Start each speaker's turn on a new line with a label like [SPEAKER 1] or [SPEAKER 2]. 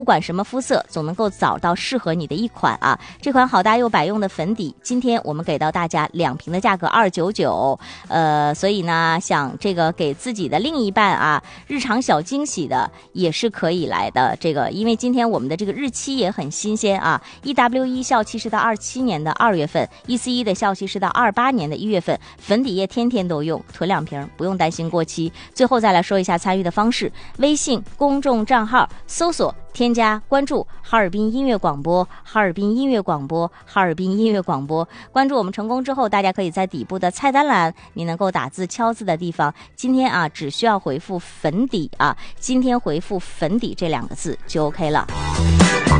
[SPEAKER 1] 不管什么肤色，总能够找到适合你的一款啊。这款好搭又百用的粉底，今天我们给到大家2瓶的价格299，所以呢，想这个给自己的另一半啊，日常小惊喜的也是可以来的。这个，因为今天我们的这个日期也很新鲜啊 ，EW1 效期是到27年的2月份 ，EC1 的效期是到28年的1月份，粉底液天天都用，囤2瓶不用担心过期。最后再来说一下参与的方式，微信公众账号搜索添加关注哈尔滨音乐广播，哈尔滨音乐广播，哈尔滨音乐广播。关注我们成功之后，大家可以在底部的菜单栏，你能够打字敲字的地方，今天啊只需要回复粉底啊，今天回复粉底这2个字就 OK 了。